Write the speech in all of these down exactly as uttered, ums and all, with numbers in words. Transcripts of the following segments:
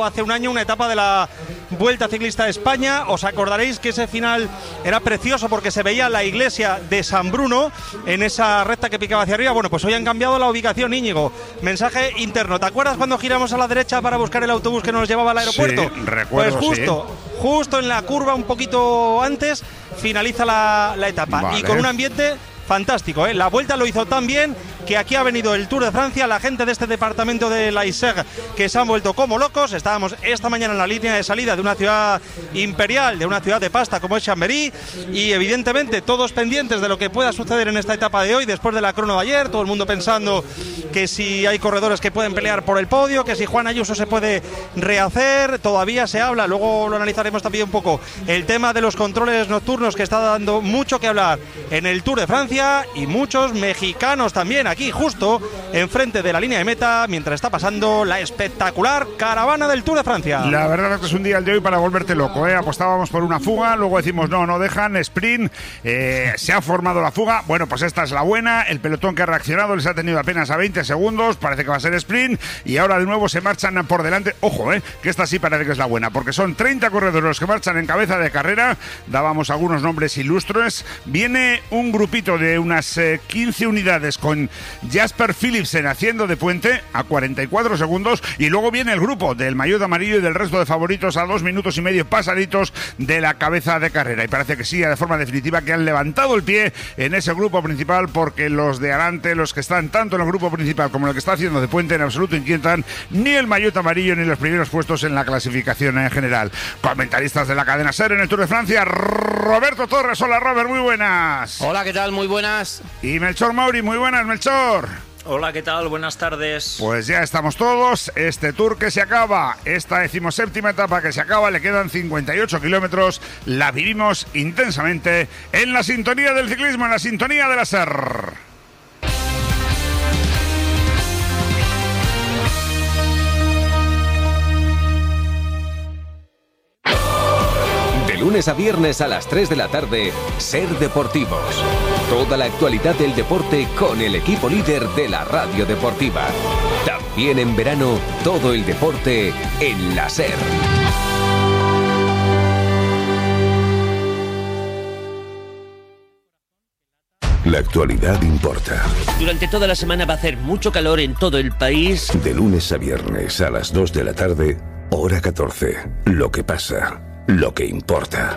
hace un año, una etapa de la Vuelta Ciclista de España. Os acordaréis que ese final era precioso porque se veía la iglesia de San Bruno en esa recta que picaba hacia arriba. Bueno, pues hoy han cambiado la ubicación, Íñigo. Mensaje interno. ¿Te acuerdas cuando giramos a la derecha para buscar el autobús que nos llevaba al aeropuerto? Sí, recuerdo, pues justo, sí. justo en la curva, un poquito antes, finaliza la, la etapa. Vale. Y con un ambiente fantástico, ¿eh? La Vuelta lo hizo tan bien que aquí ha venido el Tour de Francia, la gente de este departamento de la Isère que se han vuelto como locos. Estábamos esta mañana en la línea de salida de una ciudad imperial, de una ciudad de pasta como es Chambéry, y evidentemente todos pendientes de lo que pueda suceder en esta etapa de hoy, después de la crono de ayer, todo el mundo pensando que si hay corredores que pueden pelear por el podio, que si Juan Ayuso se puede rehacer. Todavía se habla, luego lo analizaremos también un poco, el tema de los controles nocturnos, que está dando mucho que hablar en el Tour de Francia, y muchos mexicanos también aquí justo enfrente de la línea de meta mientras está pasando la espectacular caravana del Tour de Francia. La verdad es que es un día el de hoy para volverte loco, ¿eh? Apostábamos por una fuga, luego decimos no, no dejan, sprint, eh, se ha formado la fuga. Bueno, pues esta es la buena, el pelotón que ha reaccionado les ha tenido apenas a veinte segundos, parece que va a ser sprint, y ahora de nuevo se marchan por delante. Ojo, eh, que esta sí parece que es la buena, porque son treinta corredores los que marchan en cabeza de carrera. Dábamos algunos nombres ilustres. Viene un grupito de unas eh, quince unidades con Jasper Philipsen haciendo de puente a cuarenta y cuatro segundos, y luego viene el grupo del maillot amarillo y del resto de favoritos a dos minutos y medio pasaditos de la cabeza de carrera, y parece que sí, de forma definitiva, que han levantado el pie en ese grupo principal, porque los de adelante, los que están tanto en el grupo principal como en el que está haciendo de puente, en absoluto inquietan ni el maillot amarillo ni los primeros puestos en la clasificación en general. Comentaristas de la cadena SER en el Tour de Francia, Roberto Torres. Hola, Robert, muy buenas. Hola, ¿qué tal? Muy buenas. Y Melchor Mauri, muy buenas, Melchor. Hola, ¿qué tal? Buenas tardes. Pues ya estamos todos. Este Tour que se acaba, esta decimoséptima etapa que se acaba, le quedan cincuenta y ocho kilómetros. La vivimos intensamente en la sintonía del ciclismo, en la sintonía de la SER. Lunes a viernes a las tres de la tarde, SER Deportivos. Toda la actualidad del deporte con el equipo líder de la radio deportiva. También en verano, todo el deporte en la SER. La actualidad importa. Durante toda la semana va a hacer mucho calor en todo el país. De lunes a viernes a las dos de la tarde, hora catorce. Lo que pasa, lo que importa.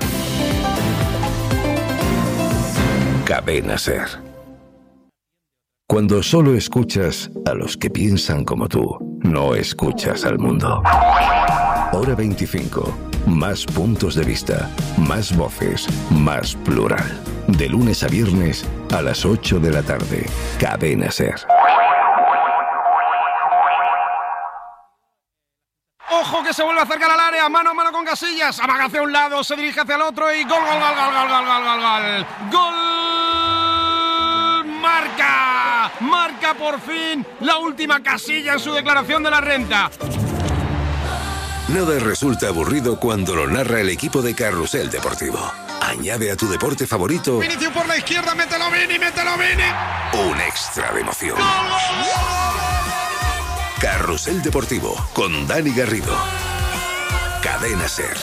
Cadena SER. Cuando solo escuchas a los que piensan como tú, no escuchas al mundo. Hora veinticinco. Más puntos de vista, más voces, más plural. De lunes a viernes a las ocho de la tarde. Cadena SER. Ojo que se vuelve a acercar al área, mano a mano con Casillas, amaga hacia un lado, se dirige hacia el otro y gol, gol, gol, gol, gol, gol, gol, gol, gol, gol, marca, marca por fin la última Casilla en su declaración de la renta. Nada resulta aburrido cuando lo narra el equipo de Carrusel Deportivo. Añade a tu deporte favorito Vinicius por la izquierda, mételo Vini, mételo Vini. un extra de emoción. Carrusel Deportivo con Dani Garrido. Cadena SER.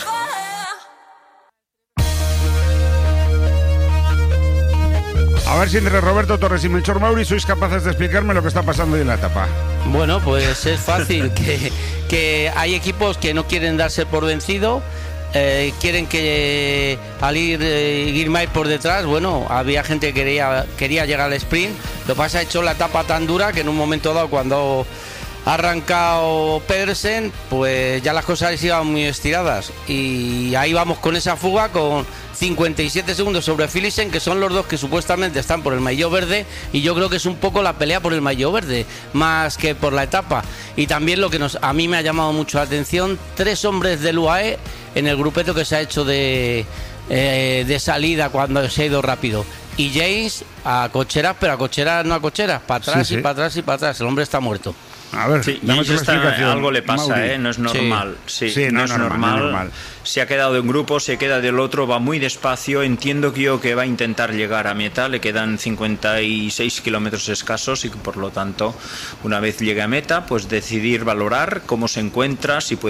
A ver si entre Roberto Torres y Melchor Mauri sois capaces de explicarme lo que está pasando hoy en la etapa. Bueno, pues es fácil, que, que hay equipos que no quieren darse por vencido, eh, quieren que al ir eh, Girmay por detrás, bueno, había gente que quería, quería llegar al sprint, lo que pasa ha hecho la etapa tan dura que en un momento dado, cuando ha arrancado Pedersen, pues ya las cosas iban muy estiradas, y ahí vamos con esa fuga con cincuenta y siete segundos sobre Philipsen, que son los dos que supuestamente están por el maillot verde, y yo creo que es un poco la pelea por el maillot verde más que por la etapa. Y también lo que nos, a mí me ha llamado mucho la atención, tres hombres del U A E en el grupeto que se ha hecho de, eh, de salida cuando se ha ido rápido, y James a cocheras, pero a cocheras no a cocheras, para atrás sí, y sí. para atrás y para atrás, el hombre está muerto. A ver, sí, dame tu explicación. Algo le pasa, Mauri. ¿eh? No es normal. Sí, sí, sí no, no, es normal, normal. no normal. Se ha quedado de un grupo, se queda del otro, va muy despacio. Entiendo que yo que va a intentar llegar a meta. Le quedan cincuenta y seis kilómetros escasos y por lo tanto, una vez llegue a meta, pues decidir, valorar cómo se encuentra, si puede